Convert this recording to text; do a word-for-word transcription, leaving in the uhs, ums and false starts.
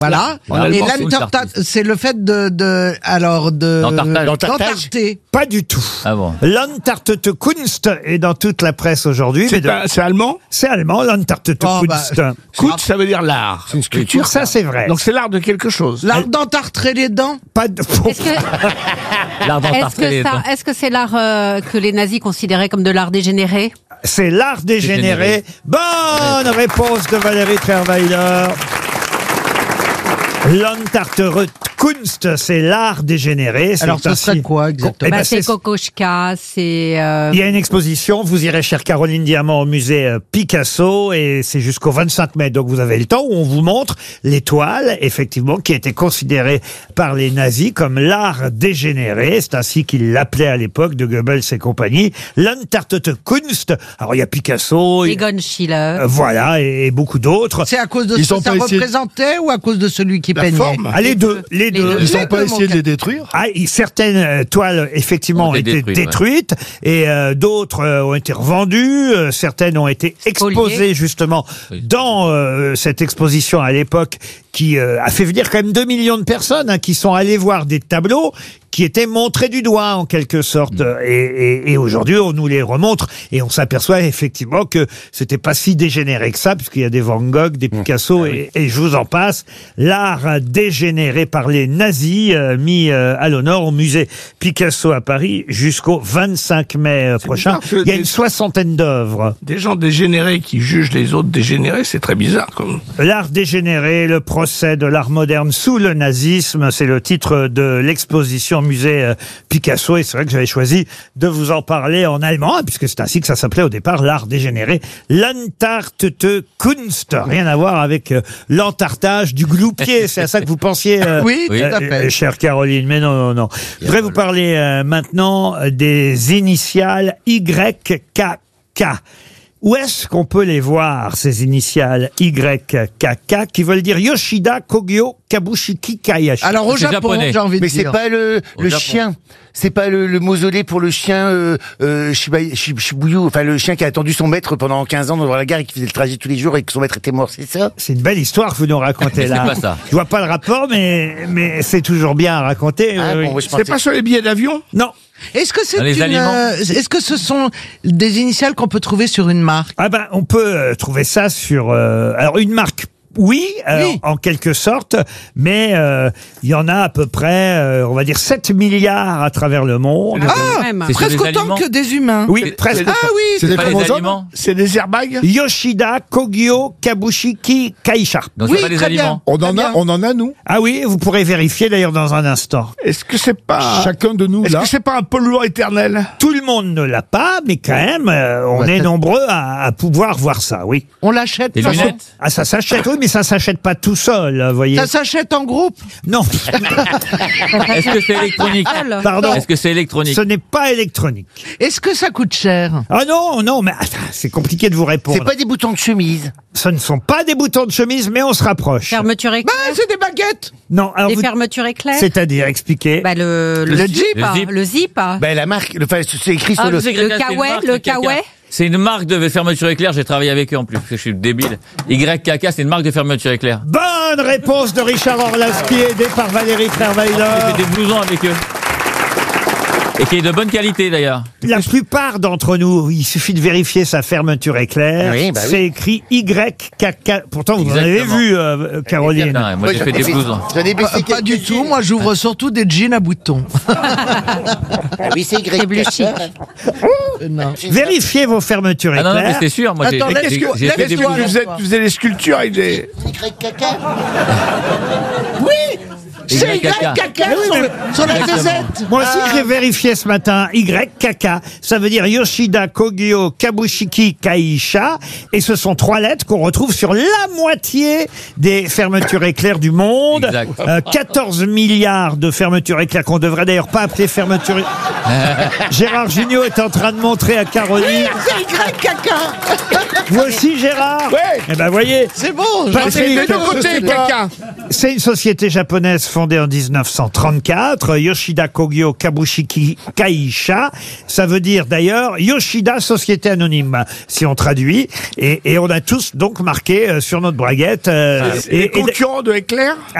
Voilà. En Et allemand, l'Entartat, c'est le fait de, de alors de D'entartage. d'entarter. Pas du tout. Ah bon. L'Entartete Kunst est dans toute la presse aujourd'hui. mais C'est de- un- c'est allemand. C'est allemand, l'Entartete Oh, bah, Kunst. Kunst, ça veut dire l'art. C'est une Culture, ça c'est vrai. Donc c'est l'art de quelque chose. L'art d'entartrer les dents. Pas de... Est-ce que L'art est-ce d'entartrer les que ça- dents. est-ce que c'est l'art euh, que les nazis considéraient comme de l'art dégénéré? C'est l'art dégénéré. Dégénéré. Bonne réponse de Valérie Trierweiler. L'Entartete Kunst, c'est l'art dégénéré. C'est Alors ce ainsi- serait quoi exactement? Eh ben, Bah, c'est c'est- Kokoschka, c'est euh, Il y a une exposition, vous irez, chère Caroline Diamant, au musée euh, Picasso, et c'est jusqu'au vingt-cinq mai. Donc vous avez le temps où on vous montre les toiles, effectivement, qui étaient considérées par les nazis comme l'art dégénéré. C'est ainsi qu'ils l'appelaient à l'époque, de Goebbels et compagnie. L'Entartete Kunst. Alors il y a Picasso, il- Egon Schiele. euh, voilà, et, et beaucoup d'autres. C'est à cause de Ils ce que sont ça pas essayés- représentait ou à cause de celui qui La peignait? forme. Ah, les deux, les deux. deux. Ils Les n'ont pas deux, essayé mon de les détruire. Ah, il- certaines euh, toiles, effectivement, ont Ont été été détruites, détruites, et euh, d'autres euh, ont été revendues. euh, certaines ont été exposées, Spoliées. justement, dans euh, cette exposition à l'époque, qui euh, a fait venir quand même deux millions de personnes hein, qui sont allées voir des tableaux qui étaient montrés du doigt, en quelque sorte. Et, et, et aujourd'hui, on nous les remontre, et on s'aperçoit effectivement que c'était pas si dégénéré que ça, puisqu'il y a des Van Gogh, des Picasso, et, et je vous en passe. L'art dégénéré par les nazis, euh, mis euh, à l'honneur au musée Picasso à Paris jusqu'au vingt-cinq mai euh, prochain. bizarre que Il y a des- une soixantaine d'œuvres. Des gens dégénérés qui jugent les autres dégénérés, c'est très bizarre. Comme... L'art dégénéré, le procès de l'art moderne sous le nazisme, c'est le titre de l'exposition au musée euh, Picasso, et c'est vrai que j'avais choisi de vous en parler en allemand, hein, puisque c'est ainsi que ça s'appelait au départ, l'art dégénéré. L'Entartete Kunst, rien à voir avec euh, l'entartage du gloupier, c'est à ça que vous pensiez, euh, Oui, tout Oui. à euh, fait. chère Caroline, mais non, non, non. Je voudrais vous parler euh, maintenant des initiales Y K K. Où est-ce qu'on peut les voir, ces initiales Y K K, qui veulent dire Yoshida Kogyo Kabushiki Kayashi? Alors au C'est Japon, japonais. j'ai envie de Mais c'est dire. pas le, Au le Japon. chien. C'est pas le, le mausolée pour le chien euh, euh, Shiba, Shib- Shibuya, enfin le chien qui a attendu son maître pendant quinze ans dans la gare et qui faisait le trajet tous les jours et que son maître était mort, c'est ça? C'est une belle histoire que vous nous racontez là. C'est pas ça. Je vois pas le rapport, mais, mais c'est toujours bien à raconter. Ah, oui, bon, oui. je C'est pensais- pas sur les billets d'avion? Non. Est-ce que c'est Dans les une, aliments euh, est-ce que ce sont des initiales qu'on peut trouver sur une marque? Ah ben, on peut euh, trouver ça sur... euh, alors, une marque, oui, euh, Oui. en quelque sorte, mais euh, il y en a à peu près, euh, on va dire, sept milliards à travers le monde. Ah, même. C'est sur presque les autant aliments que des humains. Oui, c'est- presque. c'est- Ah oui, C'est des Pas les chromosomes. aliments. C'est des airbags? Yoshida Kogyo Kabushiki Kaisha. Donc Oui, c'est pas les très bien. aliments. On Très en bien. a, on en a nous. Ah oui, vous pourrez vérifier d'ailleurs dans un instant. Est-ce que c'est pas... Chacun de nous Est-ce là. que c'est pas un polluant éternel? Tout le monde ne l'a pas, mais quand même, euh, on Ouais, est ça- nombreux à, à pouvoir voir ça, oui. on l'achète. Des Ça, lunettes. Ah, ça s'achète, oui, mais ça s'achète pas tout seul, vous voyez. ça s'achète en groupe. Non, Est-ce que c'est électronique? pardon, Est-ce que c'est électronique? ce n'est pas électronique. Est-ce que ça coûte cher? Ah non, non, mais attends, c'est compliqué de vous répondre. C'est pas des boutons de chemise. Ce ne sont pas des boutons de chemise, mais on se rapproche. Fermeture Bah, éclair. c'est des baguettes. Non, alors Des vous- fermetures éclair. c'est-à-dire, expliquez. Bah, le, Le Jeep. Le Jeep. Le zip. Ben la marque, le- enfin c'est écrit sur Ah, le. Je sais que Le c'est une Kawaii, marque le de caca. Kawaii. C'est une marque de fermeture éclair, j'ai travaillé avec eux en plus, parce que je suis débile. Y K K, c'est une marque de fermeture éclair. Bonne réponse de Richard Orlaski, aidé par Valérie J'ai Trierweiler. fait des blousons avec eux. Et qui est de bonne qualité d'ailleurs. La plupart d'entre nous, il suffit de vérifier sa fermeture éclair. Oui, bah oui. C'est écrit Y K K. Pourtant, vous en avez Exactement. vu, euh, Caroline. Non, moi Moi, j'ai j'en fait ai des fait- blousons. J'en ai Pas, baissé pas du quelques-unes. tout. Moi, j'ouvre surtout des jeans à boutons. Ah oui, c'est Y. C'est bleu chic. Euh, non. Vérifiez vos fermetures Ah non, non, mais éclair. c'est sûr, moi j'ai Attends, j'ai- laisse- j'ai- j'ai fait laisse- des laisse-toi, blousons. Tu faisais, tu faisais des sculptures avec des... Y caca. C'est Y K K. caca sur, le- sur la Exactement. gazette. Moi aussi, j'ai vérifié ce matin. Y K K. Ça veut dire Yoshida Kogyo Kabushiki Kaisha. Et ce sont trois lettres qu'on retrouve sur la moitié des fermetures éclair du monde. Exact. Euh, quatorze milliards de fermetures éclair qu'on devrait d'ailleurs pas appeler fermetures. Gérard Jugnot est en train de montrer à Caroline. C'est Y caca. Vous aussi, Gérard? Ouais. Eh ben, voyez. C'est bon. Patrick, C'est des deux côtés, caca. c'est une société japonaise fondée en dix-neuf cent trente-quatre, Yoshida Kogyo Kabushiki Kaisha. Ça veut dire d'ailleurs Yoshida Société Anonyme, si on traduit. Et, et on a tous donc marqué euh, sur notre braguette. euh, Et et, et- concurrent de Éclair.